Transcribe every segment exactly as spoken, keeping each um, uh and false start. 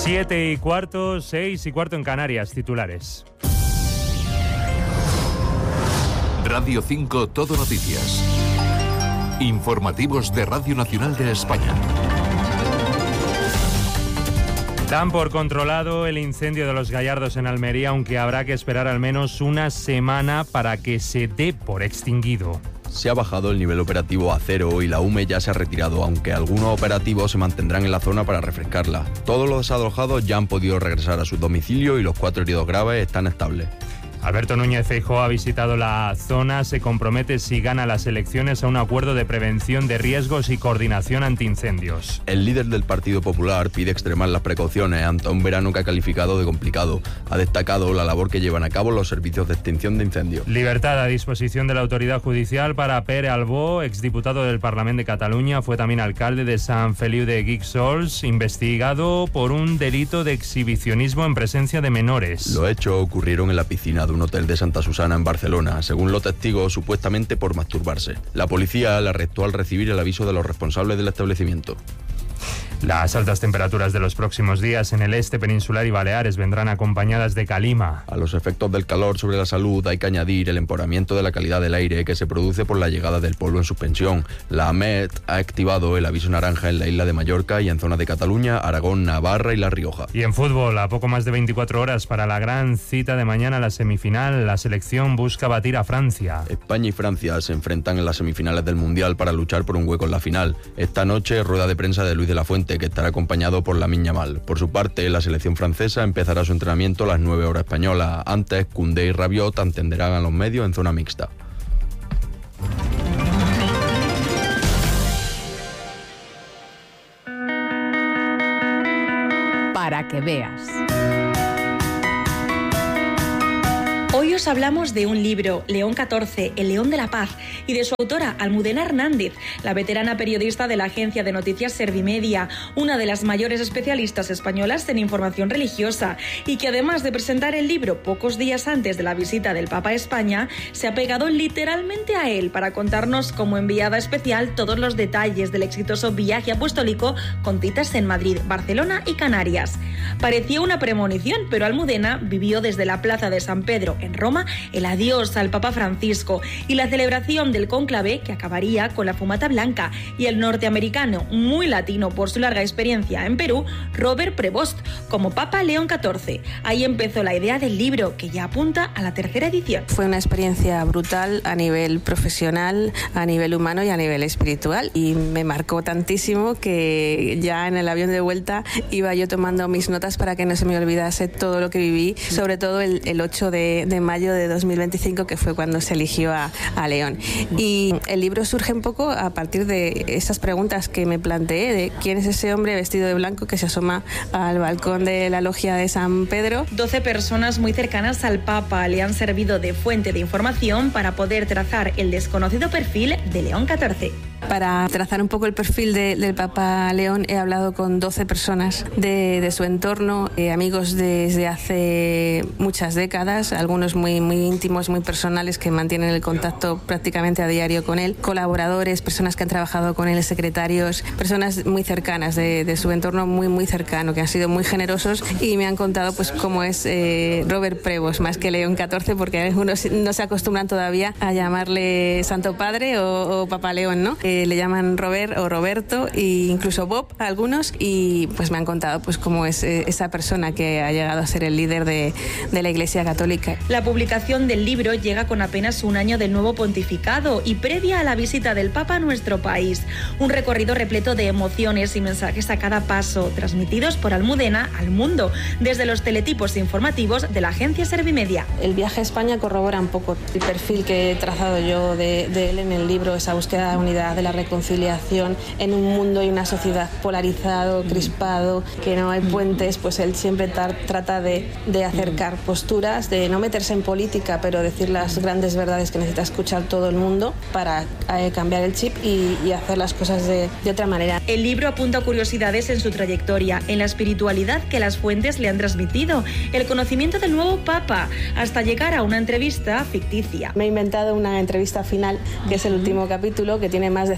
Siete y cuarto, seis y cuarto en Canarias, titulares. Radio cinco Todo Noticias. Informativos de Radio Nacional de España. Dan por controlado el incendio de los Gallardos en Almería, aunque habrá que esperar al menos una semana para que se dé por extinguido. Se ha bajado el nivel operativo a cero y la U M E ya se ha retirado, aunque algunos operativos se mantendrán en la zona para refrescarla. Todos los desalojados ya han podido regresar a sus domicilios y los cuatro heridos graves están estables. Alberto Núñez Feijóo ha visitado la zona, se compromete si gana las elecciones a un acuerdo de prevención de riesgos y coordinación antiincendios. El líder del Partido Popular pide extremar las precauciones ante un verano que ha calificado de complicado. Ha destacado la labor que llevan a cabo los servicios de extinción de incendios. Libertad a disposición de la autoridad judicial para Pere Albó, exdiputado del Parlamento de Cataluña, fue también alcalde de Sant Feliu de Guíxols, investigado por un delito de exhibicionismo en presencia de menores. Los hechos ocurrieron en la piscina de un hotel de Santa Susana en Barcelona, según los testigos, supuestamente por masturbarse. La policía la arrestó al recibir el aviso de los responsables del establecimiento. Las altas temperaturas de los próximos días en el este peninsular y Baleares vendrán acompañadas de calima. A los efectos del calor sobre la salud hay que añadir el empeoramiento de la calidad del aire que se produce por la llegada del polvo en suspensión. La AMET ha activado el aviso naranja en la isla de Mallorca y en zonas de Cataluña, Aragón, Navarra y La Rioja. Y en fútbol, a poco más de veinticuatro horas para la gran cita de mañana, la semifinal, la selección busca batir a Francia. España y Francia se enfrentan en las semifinales del Mundial para luchar por un hueco en la final. Esta noche, rueda de prensa de Luis de la Fuente, que estará acompañado por Lamine Yamal. Por su parte, la selección francesa empezará su entrenamiento a las nueve horas españolas. Antes, Koundé y Rabiot atenderán a los medios en zona mixta. Para que veas. Hoy os hablamos de un libro, León catorce, El León de la Paz, y de su autora, Almudena Hernández, la veterana periodista de la agencia de noticias Servimedia, una de las mayores especialistas españolas en información religiosa, y que además de presentar el libro pocos días antes de la visita del Papa a España, se ha pegado literalmente a él para contarnos como enviada especial todos los detalles del exitoso viaje apostólico con citas en Madrid, Barcelona y Canarias. Parecía una premonición, pero Almudena vivió desde la Plaza de San Pedro en Roma el adiós al Papa Francisco y la celebración del cónclave que acabaría con la fumata blanca, y el norteamericano, muy latino por su larga experiencia en Perú, Robert Prevost, como Papa León catorce. Ahí empezó la idea del libro, que ya apunta a la tercera edición. Fue una experiencia brutal a nivel profesional, a nivel humano y a nivel espiritual, y me marcó tantísimo que ya en el avión de vuelta iba yo tomando mis notas para que no se me olvidase todo lo que viví, sobre todo el, el ocho de de mayo de dos mil veinticinco, que fue cuando se eligió a, a León. Y el libro surge un poco a partir de esas preguntas que me planteé, de quién es ese hombre vestido de blanco que se asoma al balcón de la logia de San Pedro. doce personas muy cercanas al Papa le han servido de fuente de información para poder trazar el desconocido perfil de León catorce. Para trazar un poco el perfil de, del Papa León he hablado con doce personas de, de su entorno, eh, amigos desde hace muchas décadas, algunos muy, muy íntimos, muy personales, que mantienen el contacto prácticamente a diario con él, colaboradores, personas que han trabajado con él, secretarios, personas muy cercanas de, de su entorno, muy muy cercano, que han sido muy generosos y me han contado pues cómo es eh, Robert Prevost, más que León catorce, porque algunos no se acostumbran todavía a llamarle Santo Padre o, o Papa León, ¿no? Eh, le llaman Robert o Roberto e incluso Bob a algunos, y pues me han contado pues cómo es eh, esa persona que ha llegado a ser el líder de, de la Iglesia Católica. La publicación del libro llega con apenas un año del nuevo pontificado y previa a la visita del Papa a nuestro país. Un recorrido repleto de emociones y mensajes a cada paso, transmitidos por Almudena al mundo, desde los teletipos informativos de la agencia Servimedia. El viaje a España corrobora un poco el perfil que he trazado yo de, de él en el libro, esa búsqueda de unidad, de la reconciliación en un mundo y una sociedad polarizado, crispado, que no hay puentes. Pues él siempre tar, trata de, de acercar posturas, de no meterse en política, pero decir las grandes verdades que necesita escuchar todo el mundo para eh, cambiar el chip y, y hacer las cosas de, de otra manera. El libro apunta curiosidades en su trayectoria, en la espiritualidad que las fuentes le han transmitido, el conocimiento del nuevo Papa, hasta llegar a una entrevista ficticia. Me he inventado una entrevista final, que es el último capítulo, que tiene más de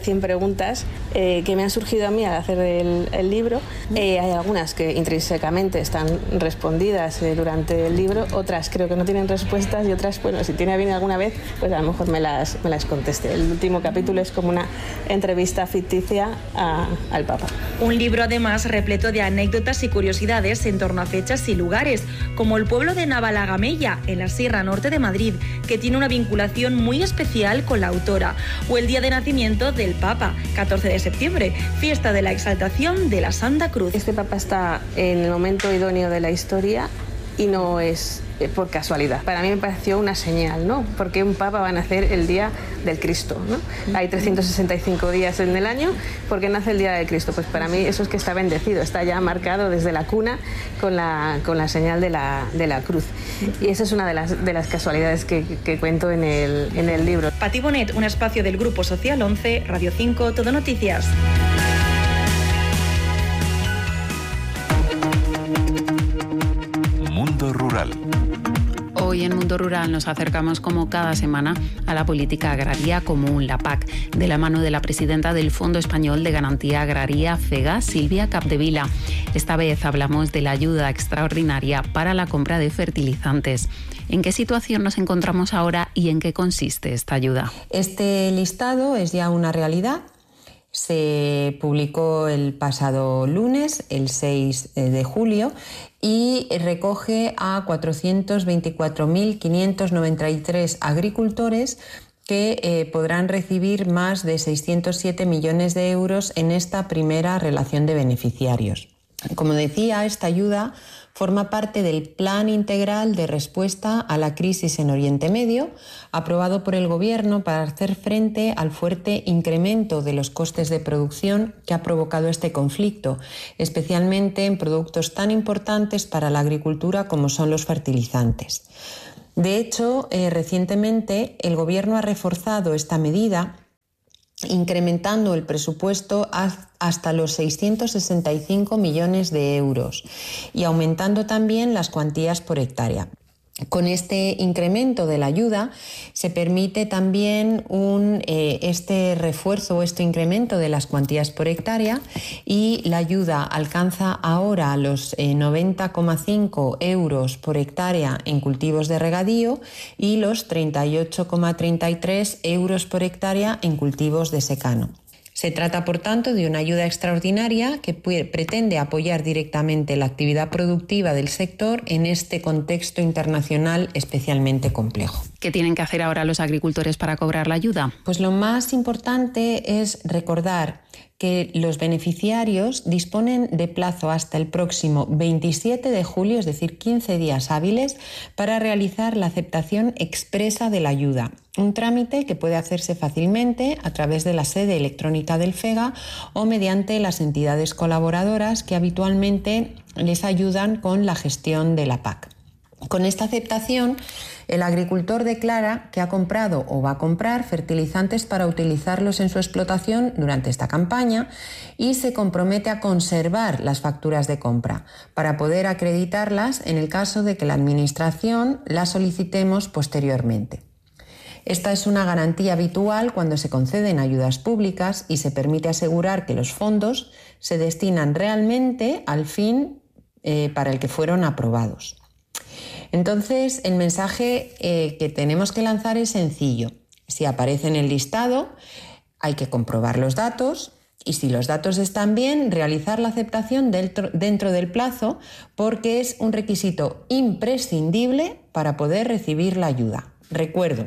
cien preguntas eh, que me han surgido a mí al hacer el, el libro. Eh, hay algunas que intrínsecamente están respondidas eh, durante el libro, otras creo que no tienen respuestas y otras, bueno, si tiene bien alguna vez, pues a lo mejor me las, me las conteste. El último capítulo es como una entrevista ficticia a, al Papa. Un libro además repleto de anécdotas y curiosidades en torno a fechas y lugares, como el pueblo de Navalagamella, en la Sierra Norte de Madrid, que tiene una vinculación muy especial con la autora, o el día de nacimiento del Papa, catorce de septiembre, fiesta de la exaltación de la Santa Cruz. Este Papa está en el momento idóneo de la historia y no es por casualidad. Para mí me pareció una señal, ¿no? Porque un Papa va a nacer el día del Cristo, ¿no? Hay trescientos sesenta y cinco días en el año, ¿por qué nace el día del Cristo? Pues para mí eso es que está bendecido, está ya marcado desde la cuna con la, con la señal de la, de la cruz. Y esa es una de las, de las casualidades que, que cuento en el, en el libro. Pati Bonet, un espacio del Grupo Social once, Radio cinco, Todo Noticias. Mundo Rural. Hoy en Mundo Rural nos acercamos como cada semana a la política agraria común, la P A C, de la mano de la presidenta del Fondo Español de Garantía Agraria, FEGA, Silvia Capdevila. Esta vez hablamos de la ayuda extraordinaria para la compra de fertilizantes. ¿En qué situación nos encontramos ahora y en qué consiste esta ayuda? Este listado es ya una realidad. Se publicó el pasado lunes, el seis de julio, y recoge a cuatrocientos veinticuatro mil quinientos noventa y tres agricultores que eh, podrán recibir más de seiscientos siete millones de euros en esta primera relación de beneficiarios. Como decía, esta ayuda forma parte del Plan Integral de Respuesta a la Crisis en Oriente Medio, aprobado por el Gobierno para hacer frente al fuerte incremento de los costes de producción que ha provocado este conflicto, especialmente en productos tan importantes para la agricultura como son los fertilizantes. De hecho, eh, recientemente el Gobierno ha reforzado esta medida, incrementando el presupuesto hasta los seiscientos sesenta y cinco millones de euros y aumentando también las cuantías por hectárea. Con este incremento de la ayuda se permite también un, eh, este refuerzo o este incremento de las cuantías por hectárea, y la ayuda alcanza ahora los eh, noventa coma cinco euros por hectárea en cultivos de regadío y los treinta y ocho coma treinta y tres euros por hectárea en cultivos de secano. Se trata, por tanto, de una ayuda extraordinaria que pretende apoyar directamente la actividad productiva del sector en este contexto internacional especialmente complejo. ¿Qué tienen que hacer ahora los agricultores para cobrar la ayuda? Pues lo más importante es recordar que los beneficiarios disponen de plazo hasta el próximo veintisiete de julio, es decir, quince días hábiles, para realizar la aceptación expresa de la ayuda. Un trámite que puede hacerse fácilmente a través de la sede electrónica del FEGA o mediante las entidades colaboradoras que habitualmente les ayudan con la gestión de la P A C. Con esta aceptación, el agricultor declara que ha comprado o va a comprar fertilizantes para utilizarlos en su explotación durante esta campaña y se compromete a conservar las facturas de compra para poder acreditarlas en el caso de que la Administración las solicitemos posteriormente. Esta es una garantía habitual cuando se conceden ayudas públicas y se permite asegurar que los fondos se destinan realmente al fin eh, para el que fueron aprobados. Entonces, el mensaje eh, que tenemos que lanzar es sencillo. Si aparece en el listado, hay que comprobar los datos y, si los datos están bien, realizar la aceptación dentro, dentro del plazo, porque es un requisito imprescindible para poder recibir la ayuda. Recuerdo,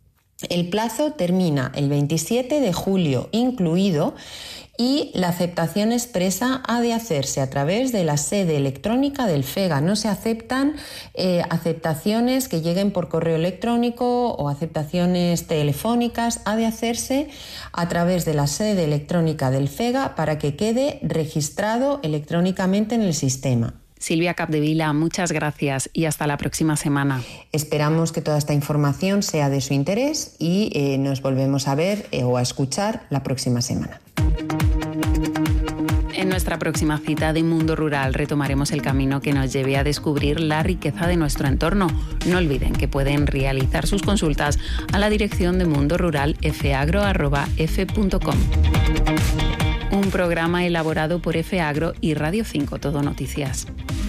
el plazo termina el veintisiete de julio incluido, y la aceptación expresa ha de hacerse a través de la sede electrónica del FEGA. No se aceptan eh, aceptaciones que lleguen por correo electrónico o aceptaciones telefónicas. Ha de hacerse a través de la sede electrónica del FEGA para que quede registrado electrónicamente en el sistema. Silvia Capdevila, muchas gracias y hasta la próxima semana. Esperamos que toda esta información sea de su interés y eh, nos volvemos a ver eh, o a escuchar la próxima semana. En nuestra próxima cita de Mundo Rural retomaremos el camino que nos lleve a descubrir la riqueza de nuestro entorno. No olviden que pueden realizar sus consultas a la dirección de Mundo Rural efeagro arroba efe punto com. Un programa elaborado por Efeagro y Radio cinco Todo Noticias.